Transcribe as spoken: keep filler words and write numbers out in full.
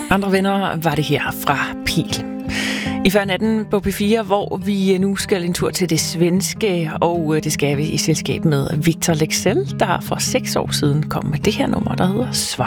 Andre venner var det her fra Pil. I før natten på P fire, hvor vi nu skal en tur til det svenske, og det skal vi i selskab med Victor Leksell, der for seks år siden kom med det her nummer, der hedder Svar.